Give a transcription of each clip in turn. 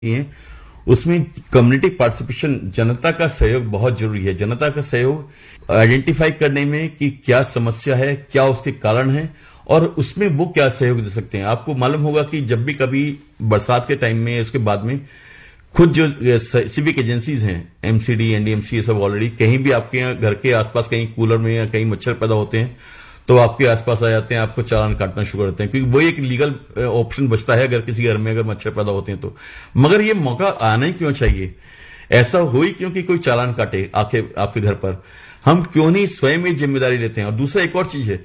हैं, उसमें community participation, जनता का सहयोग बहुत जरूरी है। जनता का सहयोग आइडेंटिफाई करने में कि क्या समस्या है, क्या उसके कारण है और उसमें वो क्या सहयोग दे सकते हैं। आपको मालूम होगा कि जब भी कभी बरसात के टाइम में, उसके बाद में खुद जो सिविक एजेंसीज हैं, एमसीडी, एनडीएमसी, ये सब ऑलरेडी कहीं भी आपके यहाँ घर के आसपास कहीं कूलर में या कहीं मच्छर पैदा होते हैं तो आपके आसपास आ जाते हैं, आपको चालान काटना शुरू करते हैं, क्योंकि वो एक लीगल ऑप्शन बचता है अगर किसी घर में अगर मच्छर पैदा होते हैं तो। मगर ये मौका आना ही क्यों चाहिए? ऐसा हो ही क्यों कि कोई चालान काटे आपके घर पर? हम क्यों नहीं स्वयं ही जिम्मेदारी लेते हैं? और दूसरा एक और चीज है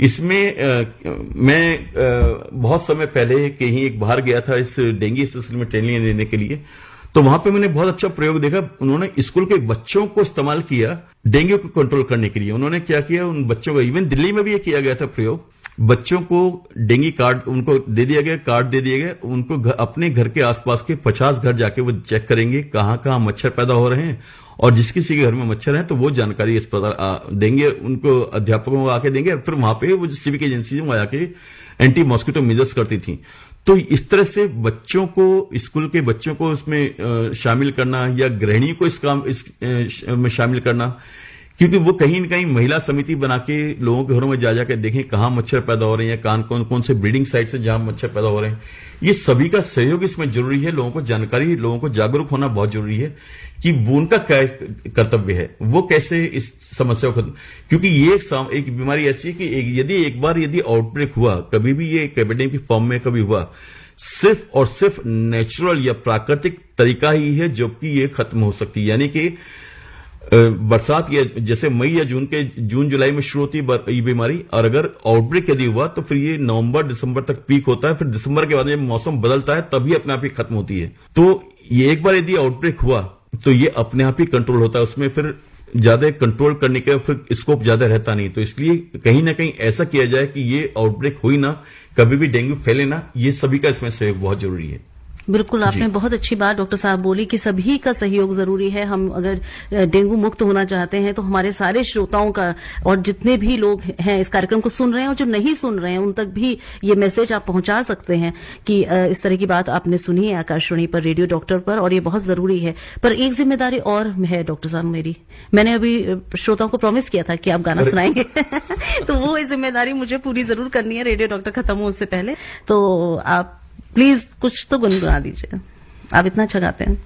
इसमें, मैं बहुत समय पहले कहीं एक बाहर गया था इस डेंगू सिलसिले में ट्रेनिंग लेने के लिए, तो वहां पे मैंने बहुत अच्छा प्रयोग देखा। उन्होंने स्कूल के बच्चों को इस्तेमाल किया डेंगू को कंट्रोल करने के लिए। उन्होंने क्या किया, उन बच्चों को, इवन दिल्ली में भी ये किया गया था प्रयोग, बच्चों को डेंगू कार्ड उनको दे दिया गया, कार्ड दे दिया गया, उनको अपने घर के आसपास के 50 घर जाके वो चेक करेंगे कहां कहां मच्छर पैदा हो रहे हैं, और जिस किसी के घर में मच्छर है तो वो जानकारी इस प्रकार देंगे, उनको अध्यापकों को आके देंगे। फिर वहां पे वो जो सिविक एजेंसी है वो आके एंटी मॉस्किटो मेजर्स करती थी। तो इस तरह से बच्चों को, स्कूल के बच्चों को इसमें शामिल करना या गृहिणी को में शामिल करना, क्योंकि वो कहीं न कहीं महिला समिति बना के लोगों के घरों में जा जाकर देखें कहां मच्छर पैदा हो रहे हैं, कौन कौन से ब्रीडिंग साइट्स हैं जहां मच्छर पैदा हो रहे हैं। ये सभी का सहयोग इसमें जरूरी है। लोगों को जानकारी, लोगों को जागरूक होना बहुत जरूरी है कि वो उनका क्या कर्तव्य है, वो कैसे इस समस्या को, क्योंकि ये एक बीमारी ऐसी है कि यदि आउटब्रेक हुआ, कभी भी ये एपिडेमिक की फॉर्म में कभी हुआ, सिर्फ और सिर्फ नेचुरल या प्राकृतिक तरीका ही है जो कि ये खत्म हो सकती है। यानी कि बरसात या जैसे मई या जून जुलाई में शुरू होती है ये बीमारी, और अगर आउटब्रेक यदि हुआ तो फिर ये नवंबर दिसंबर तक पीक होता है, फिर दिसंबर के बाद जब मौसम बदलता है तभी अपने आप ही खत्म होती है। तो ये एक बार यदि आउटब्रेक हुआ तो ये अपने आप ही कंट्रोल होता है, उसमें फिर ज्यादा कंट्रोल करने का फिर स्कोप ज्यादा रहता नहीं। तो इसलिए कहीं ना कहीं ऐसा किया जाए कि ये आउटब्रेक हुई ना, कभी भी डेंगू फैले ना, ये सभी का इसमें सहयोग बहुत जरूरी है। बिल्कुल, आपने बहुत अच्छी बात डॉक्टर साहब बोली कि सभी का सहयोग जरूरी है। हम अगर डेंगू मुक्त होना चाहते हैं तो हमारे सारे श्रोताओं का, और जितने भी लोग हैं इस कार्यक्रम को सुन रहे हैं और जो नहीं सुन रहे हैं, उन तक भी ये मैसेज आप पहुंचा सकते हैं कि इस तरह की बात आपने सुनी है आकाशवाणी पर, रेडियो डॉक्टर पर, और ये बहुत जरूरी है। पर एक जिम्मेदारी और है डॉक्टर साहब मेरी, मैंने अभी श्रोताओं को प्रॉमिस किया था कि आप गाना सुनाएंगे तो वो जिम्मेदारी मुझे पूरी जरूर करनी है रेडियो डॉक्टर खत्म हो उससे पहले। तो आप प्लीज कुछ तो गुनगुना दीजिए, आप इतना अच्छा गाते हैं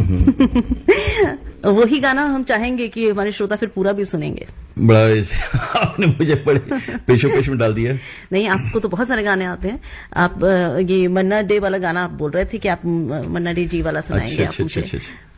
वही गाना हम चाहेंगे कि हमारे श्रोता फिर पूरा भी सुनेंगे। बड़ा आपने मुझे बड़े पेश में डाल दिया। नहीं, आपको तो बहुत सारे गाने आते हैं। आप ये मन्ना डे वाला गाना आप बोल रहे थे कि आप मन्ना डे जी वाला सुनाएंगे। अच्छा।